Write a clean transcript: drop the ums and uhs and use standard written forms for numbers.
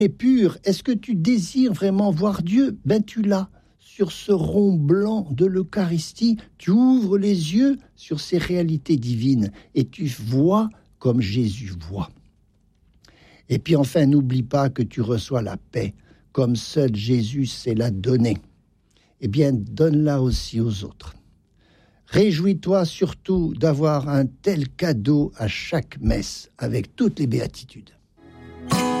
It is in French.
est pure. Est-ce que tu désires vraiment voir Dieu? Ben tu l'as. Sur ce rond blanc de l'Eucharistie, tu ouvres les yeux sur ces réalités divines et tu vois comme Jésus voit. Et puis enfin, n'oublie pas que tu reçois la paix, comme seul Jésus sait la donner. Eh bien, donne-la aussi aux autres. Réjouis-toi surtout d'avoir un tel cadeau à chaque messe, avec toutes les béatitudes.